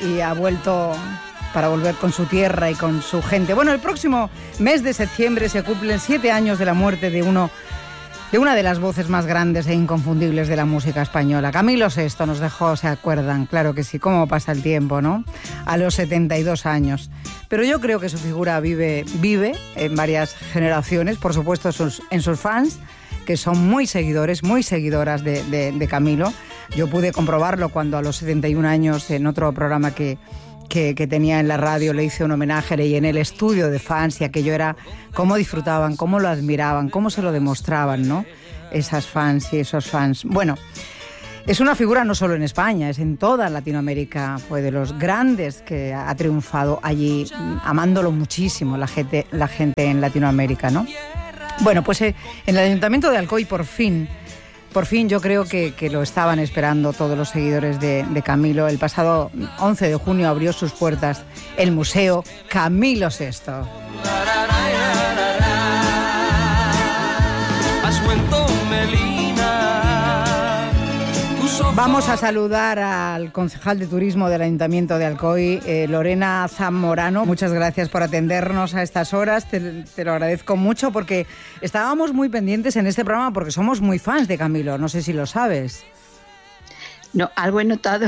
y ha vuelto para volver con su tierra y con su gente. Bueno, el próximo mes de septiembre se cumplen 7 años de la muerte de una de las voces más grandes e inconfundibles de la música española. Camilo VI nos dejó, ¿se acuerdan? Claro que sí, cómo pasa el tiempo, ¿no? A los 72 años. Pero yo creo que su figura vive en varias generaciones, por supuesto en sus fans, que son muy seguidores, muy seguidoras de Camilo. Yo pude comprobarlo cuando a los 71 años, en otro programa que tenía en la radio, le hice un homenaje, le llené el estudio de fans, y aquello era cómo disfrutaban, cómo lo admiraban, cómo se lo demostraban, ¿no? Esas fans y esos fans. Bueno, es una figura no solo en España, es en toda Latinoamérica. Fue de los grandes que ha triunfado allí, amándolo muchísimo la gente en Latinoamérica, ¿no? Bueno, pues en el Ayuntamiento de Alcoy por fin yo creo que lo estaban esperando todos los seguidores de Camilo. El pasado 11 de junio abrió sus puertas el Museo Camilo VI. Vamos a saludar al concejal de turismo del Ayuntamiento de Alcoy, Lorena Zamorano. Muchas gracias por atendernos a estas horas, te lo agradezco mucho, porque estábamos muy pendientes en este programa porque somos muy fans de Camilo, no sé si lo sabes. No, algo he notado.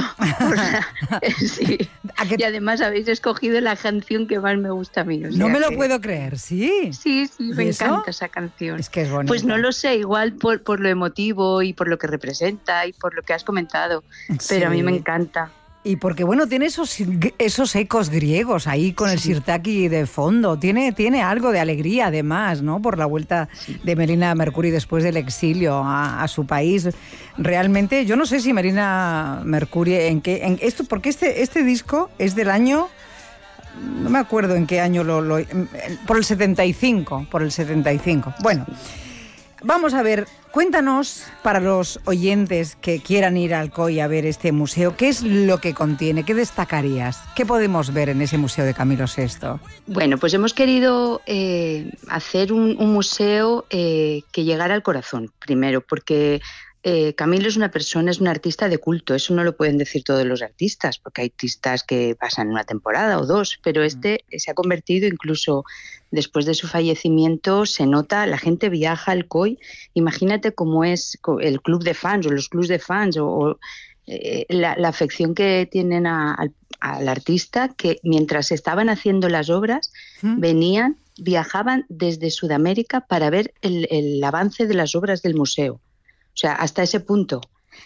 Sí. Y además habéis escogido la canción que más me gusta a mí. No me lo puedo creer, ¿sí? Sí, me encanta esa canción. Es que es bonita. Pues no lo sé, igual por lo emotivo y por lo que representa y por lo que has comentado, pero a mí me encanta. Y porque, bueno, tiene esos ecos griegos ahí con el sirtaki de fondo. Tiene algo de alegría, además, ¿no? Por la vuelta de Melina Mercouri después del exilio a su país. Realmente, yo no sé si Melina Mercouri porque este disco es del año, no me acuerdo en qué año por el 75. Bueno, vamos a ver. Cuéntanos, para los oyentes que quieran ir a Alcoy a ver este museo, ¿qué es lo que contiene? ¿Qué destacarías? ¿Qué podemos ver en ese museo de Camilo VI? Bueno, pues hemos querido hacer un museo que llegara al corazón, primero, porque Camilo es un artista de culto. Eso no lo pueden decir todos los artistas, porque hay artistas que pasan una temporada o dos, pero este se ha convertido, incluso después de su fallecimiento, se nota, la gente viaja al Alcoy. Imagínate cómo es el club de fans o los clubs de fans o la afección que tienen al artista, que mientras estaban haciendo las obras viajaban desde Sudamérica para ver el avance de las obras del museo. O sea, hasta ese punto.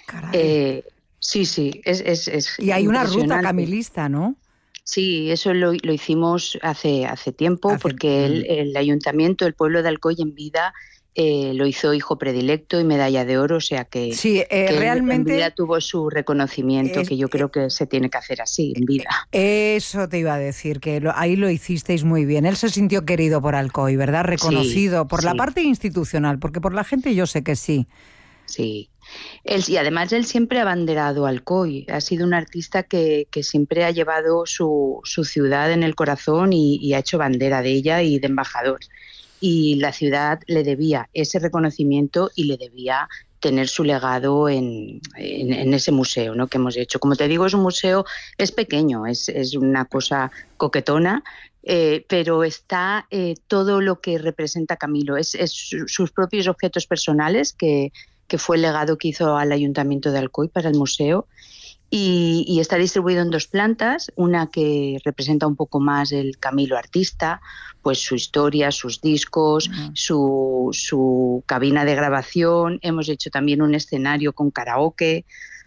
Sí, es y hay una ruta camilista, ¿no? Sí, eso lo hicimos hace tiempo, porque el ayuntamiento, el pueblo de Alcoy en vida, lo hizo hijo predilecto y medalla de oro, o sea que, realmente en vida tuvo su reconocimiento, que yo creo que se tiene que hacer así, en vida. Eso te iba a decir, que ahí lo hicisteis muy bien. Él se sintió querido por Alcoy, ¿verdad? Reconocido por la parte institucional, porque por la gente yo sé que sí. Sí, y además él siempre ha abanderado Alcoy. Ha sido un artista que siempre ha llevado su ciudad en el corazón y ha hecho bandera de ella y de embajador. Y la ciudad le debía ese reconocimiento y le debía tener su legado en ese museo, ¿no?, que hemos hecho. Como te digo, es pequeño, es una cosa coquetona, pero está todo lo que representa Camilo. Es sus propios objetos personales, que fue el legado que hizo al Ayuntamiento de Alcoy para el museo, y está distribuido en 2 plantas, una que representa un poco más el Camilo artista, pues su historia, sus discos, su cabina de grabación. Hemos hecho también un escenario con karaoke,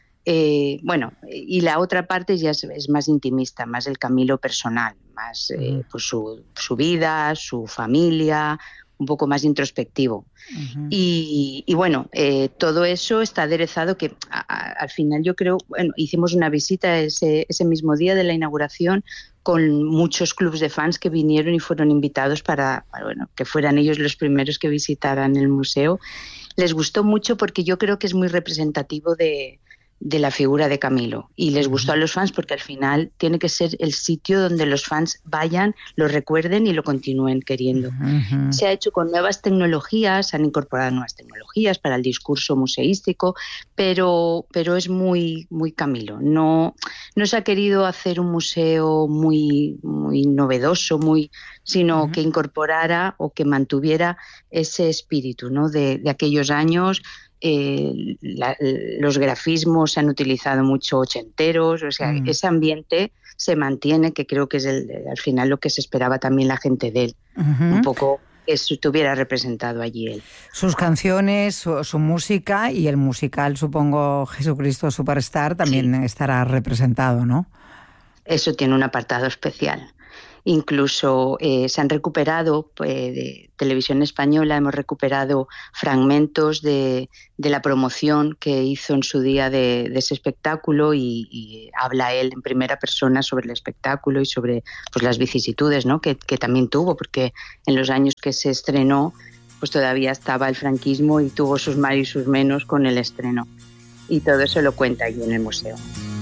y la otra parte ya es más intimista, más el Camilo personal, más pues su vida, su familia, un poco más introspectivo. Y bueno, todo eso está aderezado, que al final yo creo, hicimos una visita ese mismo día de la inauguración con muchos clubs de fans que vinieron y fueron invitados para que fueran ellos los primeros que visitaran el museo. Les gustó mucho porque yo creo que es muy representativo de de la figura de Camilo, y les gustó a los fans porque al final tiene que ser el sitio donde los fans vayan, lo recuerden y lo continúen queriendo. Se ha hecho con nuevas tecnologías, se han incorporado nuevas tecnologías para el discurso museístico, pero es muy, muy Camilo. No se ha querido hacer un museo muy, muy novedoso, sino que incorporara o que mantuviera ese espíritu, ¿no?, de aquellos años. Los grafismos se han utilizado mucho ochenteros, o sea, ese ambiente se mantiene, que creo que es al final lo que se esperaba también la gente de él, un poco que estuviera representado allí él. Sus canciones, su música y el musical, supongo, Jesucristo Superstar, también estará representado, ¿no? Eso tiene un apartado especial. Incluso se han recuperado, de Televisión Española, hemos recuperado fragmentos de la promoción que hizo en su día de ese espectáculo, y habla él en primera persona sobre el espectáculo y sobre pues las vicisitudes, ¿no?, que también tuvo, porque en los años que se estrenó pues todavía estaba el franquismo y tuvo sus más y sus menos con el estreno. Y todo eso lo cuenta allí en el museo.